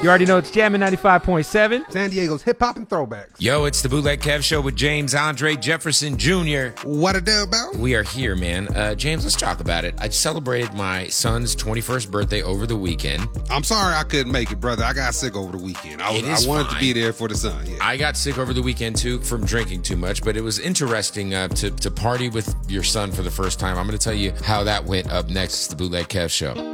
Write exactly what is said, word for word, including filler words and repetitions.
You already know it's Jammin' ninety-five point seven. San Diego's hip-hop and throwbacks. Yo, it's the Bootleg Kev Show with James Andre Jefferson Junior What a deal about? We are here, man. Uh, James, let's talk about it. I celebrated my son's twenty-first birthday over the weekend. I'm sorry I couldn't make it, brother. I got sick over the weekend. I, was, I wanted fine. to be there for the son. Yeah. I got sick over the weekend, too, from drinking too much, but it was interesting uh, to, to party with your son for the first time. I'm going to tell you how that went up next. It's the Bootleg Kev Show.